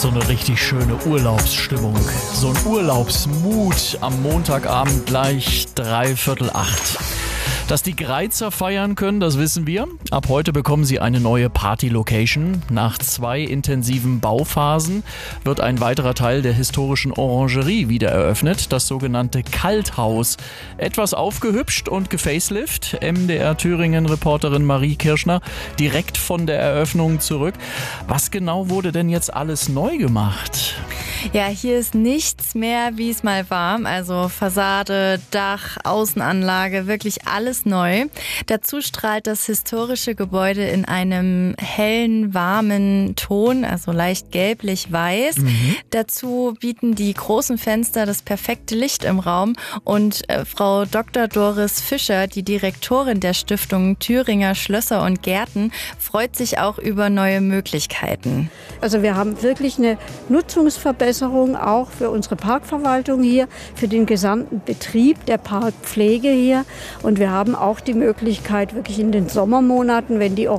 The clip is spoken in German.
So eine richtig schöne Urlaubsstimmung. So ein Urlaubsmut am Montagabend gleich 7:45. Dass die Greizer feiern können, das wissen wir. Ab heute bekommen sie eine neue Party-Location. Nach 2 intensiven Bauphasen wird ein weiterer Teil der historischen Orangerie wieder eröffnet, das sogenannte Kalthaus. Etwas aufgehübscht und gefacelift. MDR Thüringen-Reporterin Marie Kirschner direkt von der Eröffnung zurück. Was genau wurde denn jetzt alles neu gemacht? Ja, hier ist nichts mehr, wie es mal war. Also Fassade, Dach, Außenanlage, wirklich alles neu. Dazu strahlt das historische Gebäude in einem hellen, warmen Ton, also leicht gelblich-weiß. Dazu bieten die großen Fenster das perfekte Licht im Raum. Und Frau Dr. Doris Fischer, die Direktorin der Stiftung Thüringer Schlösser und Gärten, freut sich auch über neue Möglichkeiten. Also wir haben wirklich eine Nutzungsverbesserung auch für unsere Parkverwaltung hier, für den gesamten Betrieb der Parkpflege hier. Und wir haben auch die Möglichkeit, wirklich in den Sommermonaten, wenn die